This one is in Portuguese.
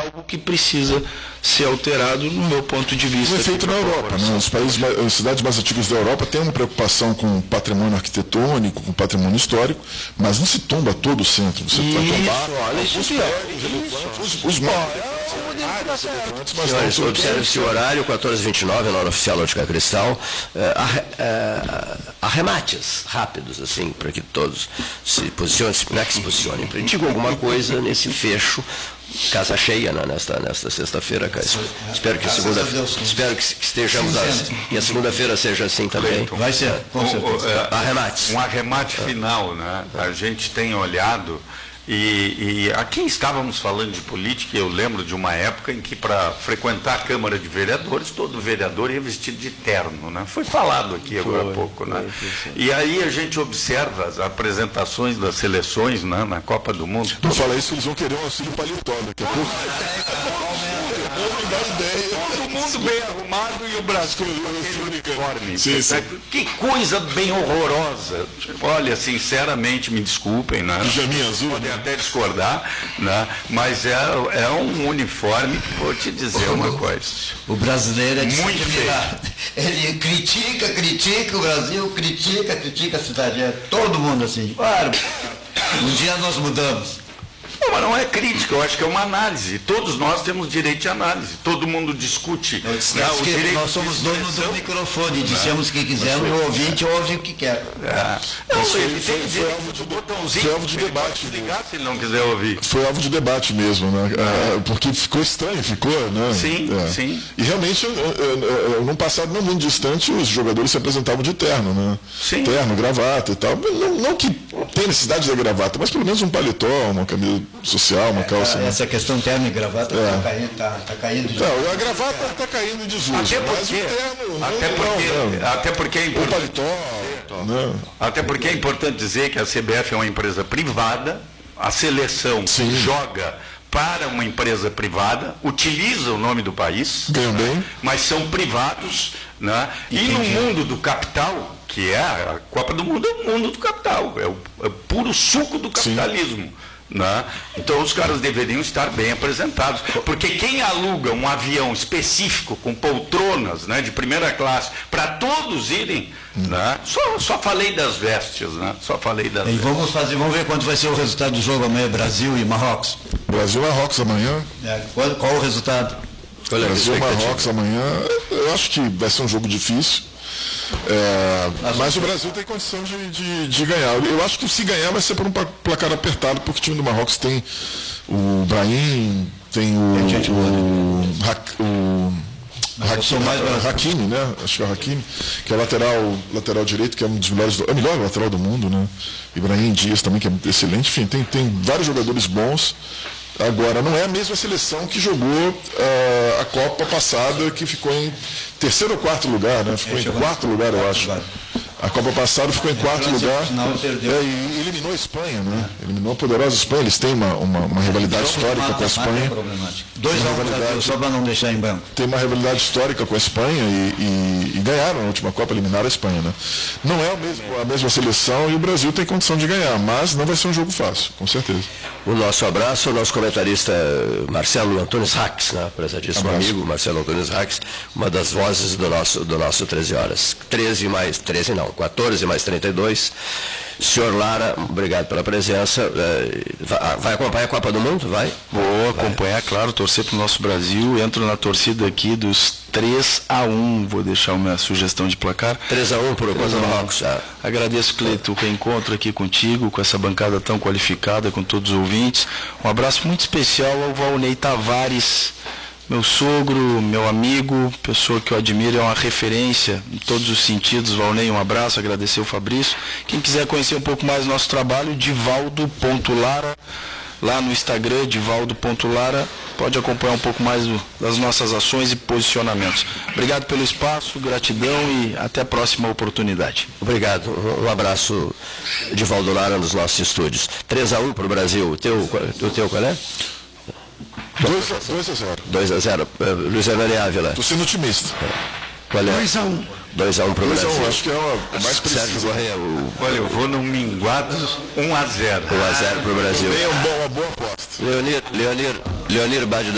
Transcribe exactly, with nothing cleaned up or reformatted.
algo que precisa ser alterado, no meu ponto de vista. Foi feito na Europa, né? Os países, as cidades mais antigas da Europa têm uma preocupação com o patrimônio arquitetônico, com o patrimônio histórico, mas não se tomba todo o centro. Você Isso, vai tombar olha, isso, os, isso, os, os Senhores, observe-se o horário, quatorze e vinte e nove, na hora oficial Ótica Cristal. Uh, arre, uh, arremates rápidos, assim, para que todos se posicionem, não é que se posicionem, digam alguma coisa nesse fecho. Casa cheia, né, nesta, nesta sexta-feira, cara. Espero que segunda, espero que estejamos assim, e a segunda-feira seja assim também. Vai ser, com certeza. É, arremates. Um arremate final, né? A gente tem olhado e, e aqui estávamos falando de política, e eu lembro de uma época em que para frequentar a Câmara de Vereadores, todo vereador ia vestido de terno, né? Foi falado aqui agora há pouco, né? E aí a gente observa as apresentações das seleções, né, na Copa do Mundo. Não fala isso, eles vão querer um auxílio paletó daqui a pouco. Todo mundo bem arrumado e o Brasil uniforme. Sim, sim. Que coisa bem horrorosa. Olha, sinceramente, me desculpem, né? Pijaminha azul. Podem até discordar, né? Mas é, é um uniforme, vou te dizer uma coisa. O brasileiro é de muito feio. Ele critica, critica o Brasil, critica, critica a cidade. É todo mundo assim. Claro, um dia nós mudamos. Não, mas não é crítica, eu acho que é uma análise. Todos nós temos direito de análise. Todo mundo discute. Né, o nós somos donos do microfone, dissemos o que quisermos e o ouvinte ouve o que quer. É. Não, foi, ele foi, tem foi, foi alvo de botãozinho. Foi alvo de debate. Ligar se ele não quiser ouvir. Foi alvo de debate mesmo, né? É, porque ficou estranho, ficou, né? Sim, é. sim. E realmente, no passado não muito distante, os jogadores se apresentavam de terno, né? Sim. Terno, gravata e tal. Não, não que tenha necessidade da gravata, mas pelo menos um paletó, uma camisa social, uma calça. É, essa questão terno e gravata está é. caindo, tá, tá caindo de não, a gravata está caindo em desuso. Até porque, terno, até, não, porque não, não. até porque é importante. O paletó, não. Até porque é importante dizer que a C B F é uma empresa privada, a seleção Sim. joga para uma empresa privada, utiliza o nome do país, Ganham né? bem. Mas são privados, né? E no mundo do capital, que é a Copa do Mundo, é o mundo do capital, é o, é o puro suco do capitalismo. Sim. Né? Então os caras deveriam estar bem apresentados, porque quem aluga um avião específico com poltronas, né, de primeira classe para todos irem, hum. né? só, só falei das vestes, né? Só falei das e vestes. Vamos fazer, vamos ver quanto vai ser o resultado do jogo amanhã, Brasil e Marrocos. Brasil e Marrocos amanhã. É, qual, qual o resultado? Olha, Brasil e Marrocos amanhã. Eu acho que vai ser um jogo difícil. É, mas o Brasil tem condição de, de, de ganhar. Eu acho que se ganhar vai ser por um placar apertado, porque o time do Marrocos tem o Brahim, tem o, o, o, o Hakimi, Hakimi, né? Acho que é o Hakimi, que é lateral, lateral direito, que é um dos melhores, é o melhor lateral do mundo, né? Ibrahim Dias também, que é excelente. Enfim, tem, tem vários jogadores bons. Agora, não é a mesma seleção que jogou uh, a Copa passada, que ficou em terceiro ou quarto lugar, né? Ficou é, em quarto lugar, eu acho. Lugar. A Copa passada ficou em quarto lugar. É, e eliminou a Espanha, né? É. Eliminou a poderosa Espanha. Eles têm uma, uma, uma rivalidade histórica com a Espanha. Dois anos só para não deixar em branco. Tem uma rivalidade histórica com a Espanha e, e, e ganharam na última Copa, eliminaram a Espanha, né? Não é o mesmo, a mesma seleção e o Brasil tem condição de ganhar, mas não vai ser um jogo fácil, com certeza. O nosso abraço ao nosso comentarista Marcelo Antunes Rax, né? Prezadíssimo amigo Marcelo Antunes Rax, uma das vozes do nosso, do nosso treze horas. treze mais, treze não, quatorze mais trinta e dois. Senhor Lara, obrigado pela presença. Vai acompanhar a Copa do Mundo? Vai? Vou acompanhar, claro, torcer para o nosso Brasil. Entro na torcida aqui dos três a um. Vou deixar uma sugestão de placar. três a um por conta do Marrocos. Ah. Agradeço, Cleito, o reencontro aqui contigo, com essa bancada tão qualificada, com todos os ouvintes. Um abraço muito especial ao Valnei Tavares, meu sogro, meu amigo, pessoa que eu admiro, é uma referência em todos os sentidos. Valnei, um abraço, agradecer o Fabrício. Quem quiser conhecer um pouco mais do nosso trabalho, divaldo ponto lara, lá no Instagram, divaldo ponto lara, pode acompanhar um pouco mais do, das nossas ações e posicionamentos. Obrigado pelo espaço, gratidão e até a próxima oportunidade. Obrigado, um abraço, Divaldo Lara, nos nossos estúdios. três a um para o Brasil, o teu, o teu qual é? dois a zero. dois a zero. Luiz Hernani Ávila. Estou sendo otimista. Qual é? dois a um. dois a um para o Brasil. dois a um, acho que é o mais preciso. Sérgio Correia. O... Olha, eu vou num minguado um a zero. um a zero para o Brasil. É uma boa aposta. Leonir, Leonir, Leonir Bade